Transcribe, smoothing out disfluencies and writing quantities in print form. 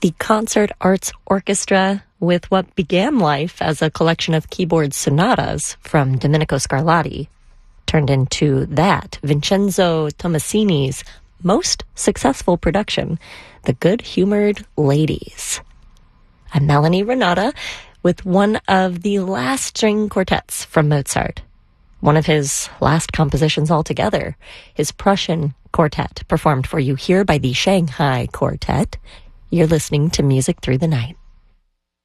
The Concert Arts Orchestra, with what began life as a collection of keyboard sonatas from Domenico Scarlatti, turned into that, Vincenzo Tommasini's most successful production, The Good-Humored Ladies. I'm Melanie Renata with one of the last string quartets from Mozart. One of his last compositions altogether, his Prussian quartet, performed for you here by the Shanghai Quartet. You're listening to Music Through the Night.